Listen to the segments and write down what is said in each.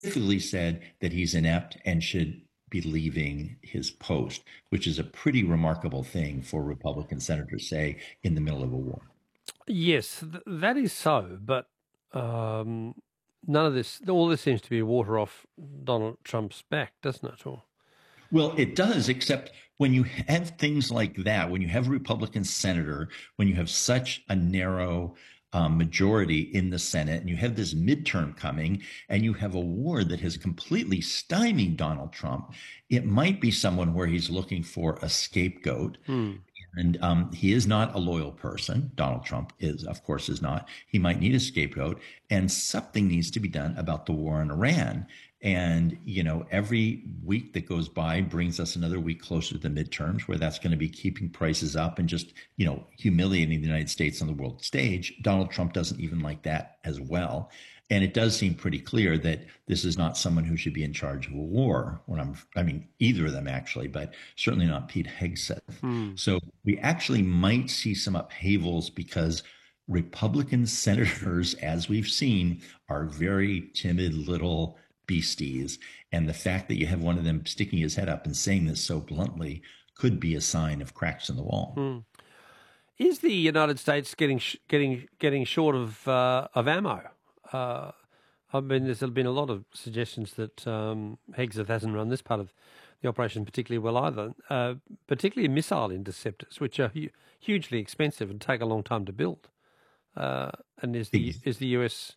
specifically said that he's inept and should be leaving his post, which is a pretty remarkable thing for Republican senators to say in the middle of a war. Yes, that is so, but none of this, all this seems to be water off Donald Trump's back, doesn't it? Or Well, it does, except when you have things like that, when you have a Republican senator, when you have such a narrow majority in the Senate, and you have this midterm coming, and you have a war that has completely stymied Donald Trump, it might be someone where he's looking for a scapegoat. And he is not a loyal person. Donald Trump is, of course, is not. He might need a scapegoat, and something needs to be done about the war in Iran. And, you know, every week that goes by brings us another week closer to the midterms, where that's going to be keeping prices up and just, you know, humiliating the United States on the world stage. Donald Trump doesn't even like that as well. And it does seem pretty clear that this is not someone who should be in charge of a war. I mean, either of them actually, but certainly not Pete Hegseth. So we actually might see some upheavals because Republican senators, as we've seen, are very timid little beasties. And the fact that you have one of them sticking his head up and saying this so bluntly could be a sign of cracks in the wall. is the United States getting short of ammo? I mean, there's been a lot of suggestions that Hegseth hasn't run this part of the operation particularly well either, particularly missile interceptors, which are hugely expensive and take a long time to build. And is the US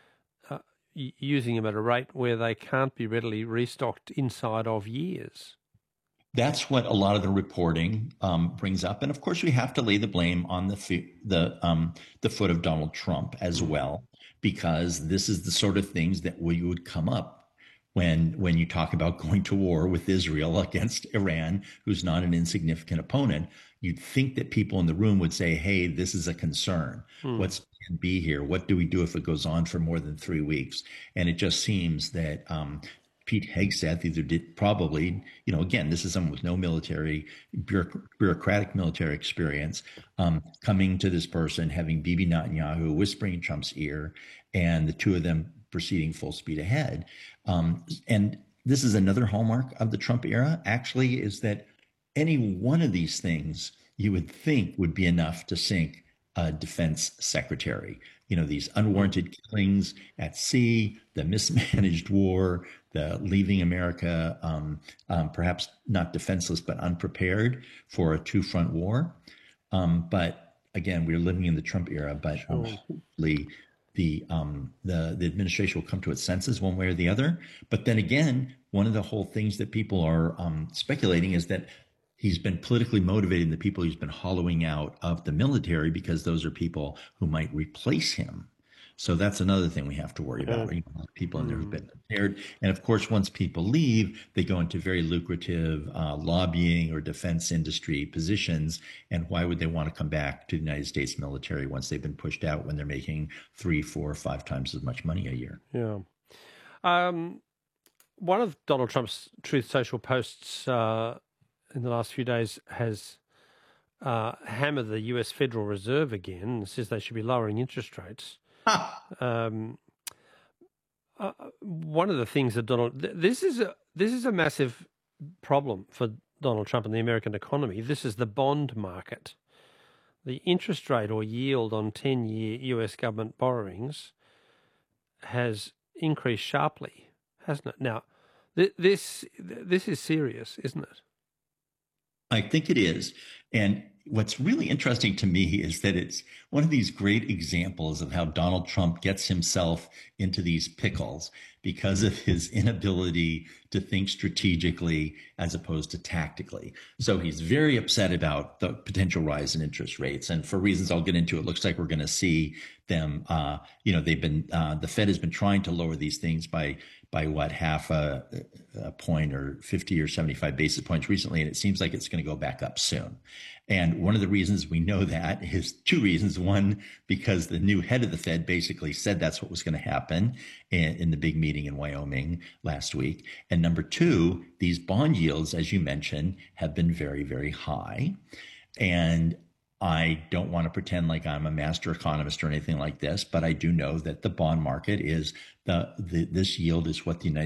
using them at a rate where they can't be readily restocked inside of years? That's what a lot of the reporting brings up, and of course, we have to lay the blame on the foot of Donald Trump as well, because this is the sort of things that we would come up when you talk about going to war with Israel against Iran, who's not an insignificant opponent. You'd think that people in the room would say, "Hey, this is a concern. What's plan B here? What do we do if it goes on for more than 3 weeks?" And it just seems that Pete Hegseth either did probably, you know, again, this is someone with no bureaucratic military experience, coming to this person, having Bibi Netanyahu whispering in Trump's ear, and the two of them proceeding full speed ahead. And this is another hallmark of the Trump era, actually, is that any one of these things you would think would be enough to sink a defense secretary. You know, these unwarranted killings at sea, the mismanaged war, the leaving America perhaps not defenseless but unprepared for a two-front war. But again, we're living in the Trump era, but hopefully the administration will come to its senses one way or the other. But then again, one of the whole things that people are speculating is that he's been politically motivating the people he's been hollowing out of the military, because those are people who might replace him. So that's another thing we have to worry about. You know, people in there who've been prepared. And of course, once people leave, they go into very lucrative lobbying or defense industry positions. And why would they want to come back to the United States military once they've been pushed out, when they're making 3, 4, 5 times as much money a year? Yeah. One of Donald Trump's Truth Social posts in the last few days has hammered the US Federal Reserve again and says they should be lowering interest rates. One of the things that this is a massive problem for Donald Trump and the American economy. This is the bond market. The interest rate or yield on 10-year US government borrowings has increased sharply, hasn't it? Now, this is serious, isn't it? I think it is. And what's really interesting to me is that it's one of these great examples of how Donald Trump gets himself into these pickles because of his inability to think strategically as opposed to tactically. So he's very upset about the potential rise in interest rates. And for reasons I'll get into, it looks like we're going to see them, the Fed has been trying to lower these things by what, half a point or 50 or 75 basis points recently. And it seems like it's going to go back up soon. And one of the reasons we know that is two reasons. One, because the new head of the Fed basically said that's what was going to happen in the big meeting in Wyoming last week. And number two, these bond yields, as you mentioned, have been very, very high. And I don't want to pretend like I'm a master economist or anything like this, but I do know that the bond market is this yield is what the United